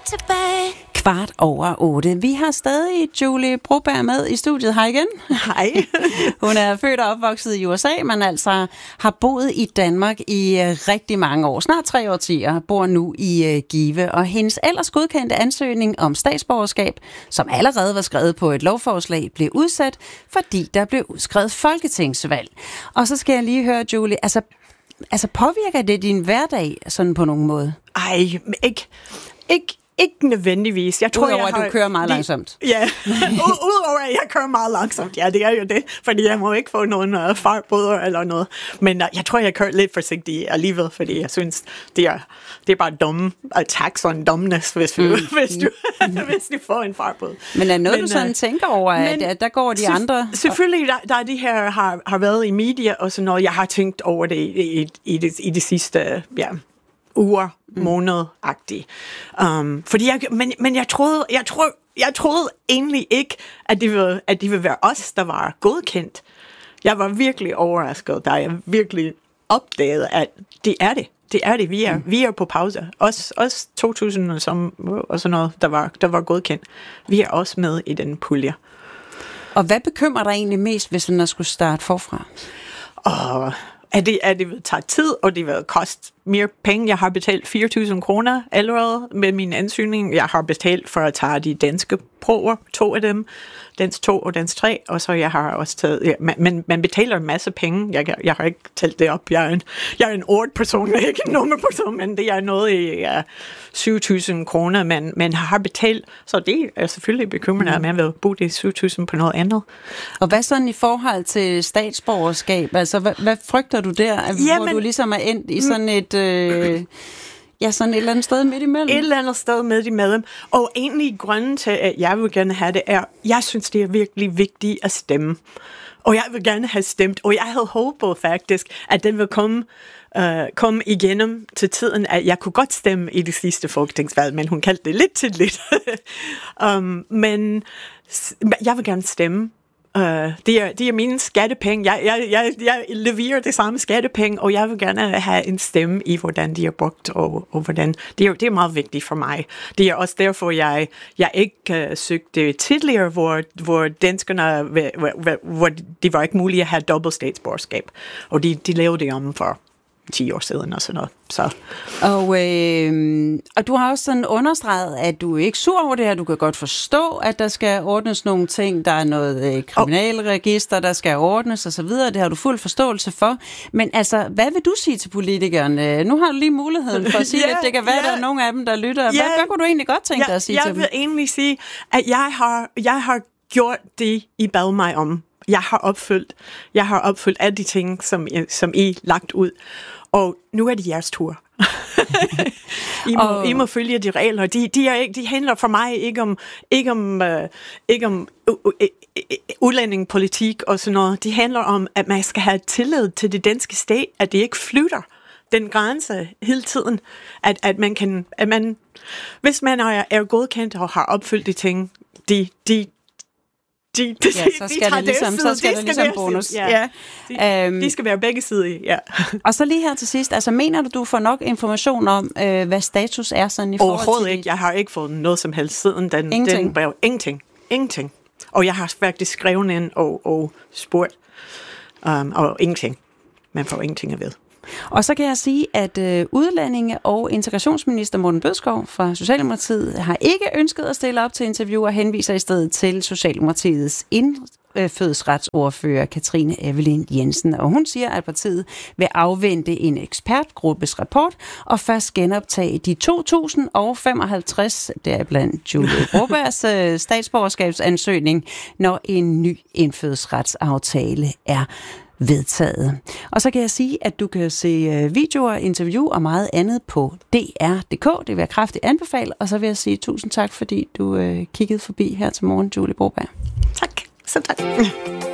tilbage. 7:15. Vi har stadig Julie Broberg med i studiet. Hej igen. Hej. Hun er født og opvokset i USA, men altså har boet i Danmark i rigtig mange år. Snart 3 årtier, bor nu i Give. Og hendes ellers godkendte ansøgning om statsborgerskab, som allerede var skrevet på et lovforslag, blev udsat, fordi der blev udskrevet folketingsvalg. Og så skal jeg lige høre, Julie, altså påvirker det din hverdag sådan på nogen måde? Ej, ikke nødvendigvis. Jeg tror, udover at du kører meget langsomt. Ja, udover at jeg kører meget langsomt. Ja, det er jo det, fordi jeg må ikke få nogen fartbøder eller noget. Men jeg tror, jeg kører lidt forsigtigt alligevel, fordi jeg synes, det er bare dumme attacks og en dumbness, hvis du får en fartbøde. Men er noget, du sådan tænker over, at der går de andre? Selvfølgelig, der de her har været i media og sådan noget. Jeg har tænkt over det i det sidste, uger, måned-agtigt. Fordi jeg troede egentlig ikke, at det ville være os, der var godkendt. Jeg var virkelig overrasket, da jeg virkelig opdagede, at det er det. Det er det. Vi er på pause. Os 2000 og sådan noget, der var godkendt. Vi er også med i den pulje. Og hvad bekymrer dig egentlig mest, hvis man skulle starte forfra? At det vil tage tid, og det vil koste mere penge. Jeg har betalt 4.000 kroner allerede med min ansøgning. Jeg har betalt for at tage de danske prøver, 2 af dem, dansk 2 og dansk 3, og så jeg har også taget, man betaler en masse penge. Jeg har ikke talt det op. Jeg er en ordperson, ikke en nummerperson, men det er noget i 7.000 kroner, man har betalt, så det er selvfølgelig bekymrende, at man vil bruge de 7.000 på noget andet. Og hvad sådan i forhold til statsborgerskab? Altså, hvad frygter du der, hvor du ligesom er endt i sådan et... sådan et eller andet sted midt imellem. Et eller andet sted midt imellem. Og egentlig grunden til, at jeg vil gerne have det, er, jeg synes, det er virkelig vigtigt at stemme. Og jeg vil gerne have stemt. Og jeg havde håbet faktisk, at den vil komme igennem til tiden, at jeg kunne godt stemme i det sidste folketingsvalg, men hun kaldte det lidt til lidt. Men jeg vil gerne stemme. Det er mine skattepenge. Jeg leverer det samme skattepenge, og jeg vil gerne have en stemme i, hvordan de er brugt, og hvordan. Det er meget vigtigt for mig. Det er også derfor, jeg ikke søgte tidligere, hvor danskerne, hvor det var ikke muligt at have dobbelt statsborgerskab. Og de lavede det om for 10 år siden og sådan noget. Så. Og du har også sådan understreget, at du er ikke sur over det her. Du kan godt forstå, at der skal ordnes nogle ting. Der er noget kriminalregister, der skal ordnes osv. Det har du fuld forståelse for. Men altså, hvad vil du sige til politikerne? Nu har du lige muligheden for at sige, at det kan være, der er nogle af dem, der lytter. Hvad kunne du egentlig godt tænke dig at sige til dem? Jeg vil egentlig sige, at jeg har gjort det, I bad mig om. Jeg har opfyldt alle de ting, som I lagt ud. Og nu er det jeres tur. I må følge de regler. De handler for mig ikke om udlændingepolitik og sådan noget. De handler om, at man skal have tillid til det danske stat, at det ikke flytter den grænse hele tiden. At man hvis man er godkendt og har opfyldt de ting, så skal det ligesom bonus. Ja. De skal være begge sider. Ja. Og så lige her til sidst, altså mener du får nok information om, hvad status er sådan i forhold til... Overhovedet ikke. Jeg har ikke fået noget som helst siden den Ingenting. Og jeg har faktisk skrevet ind og spurgt, og ingenting. Man får ingenting at vide. Og så kan jeg sige, at udlændinge- og integrationsminister Morten Bødskov fra Socialdemokratiet har ikke ønsket at stille op til interview og henviser i stedet til Socialdemokratiets indfødsretsordfører Katrine Evelyn Jensen. Og hun siger, at partiet vil afvente en ekspertgruppes rapport og først genoptage de 2055, deriblandt Julie Brobergs statsborgerskabsansøgning, når en ny indfødsretsaftale er vedtaget. Og så kan jeg sige, at du kan se videoer, interview og meget andet på dr.dk. Det vil jeg kraftigt anbefale. Og så vil jeg sige tusind tak, fordi du kiggede forbi her til morgen, Julie Broberg. Tak. Så tak.